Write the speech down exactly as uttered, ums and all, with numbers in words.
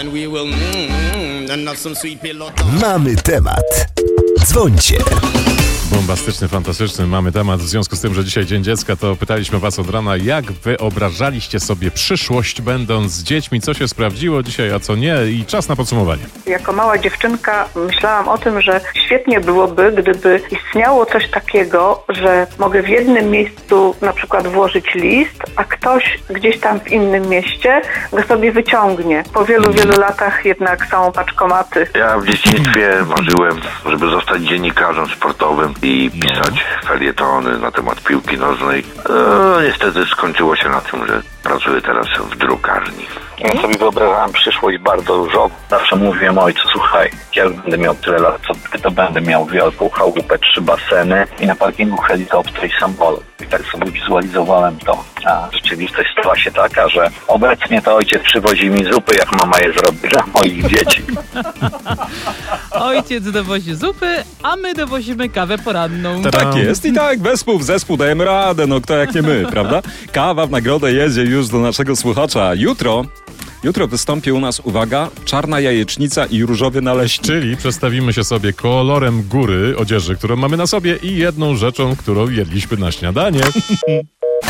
Mamy temat. Dzwońcie. Bombastyczny, fantastyczny mamy temat. W związku z tym, że dzisiaj Dzień Dziecka, to pytaliśmy was od rana, jak wyobrażaliście sobie przyszłość, będąc z dziećmi, co się sprawdziło dzisiaj, a co nie, i czas na podsumowanie. Jako mała dziewczynka myślałam o tym, że świetnie byłoby, gdyby istniało coś takiego, że mogę w jednym miejscu na przykład włożyć list, a ktoś gdzieś tam w innym mieście go sobie wyciągnie. Po wielu, wielu latach jednak są paczkomaty. Ja w dzieciństwie marzyłem, żeby zostać dziennikarzem sportowym i pisać felietony na temat piłki nożnej. No, niestety skończyło się na tym, że pracuję teraz w drukarni. Ja sobie wyobrażałem przyszłość bardzo dużo. Zawsze mówiłem ojcu, słuchaj, jak będę miał tyle lat, co to będę miał wielką chałupę, trzy baseny i na parkingu helikopter i samolot. I tak sobie wizualizowałem to. A rzeczywistość stała się taka, że obecnie to ojciec przywozi mi zupy, jak mama je zrobi dla moich dzieci. Ojciec dowozi zupy, a my dowozimy kawę poranną. Tak jest i tak, wespół w zespół dajemy radę, no kto jak nie my, prawda? Kawa w nagrodę jedzie już do naszego słuchacza. Jutro, jutro wystąpi u nas, uwaga, czarna jajecznica i różowy naleśnik. Czyli przestawimy się sobie kolorem góry odzieży, którą mamy na sobie, i jedną rzeczą, którą jedliśmy na śniadanie.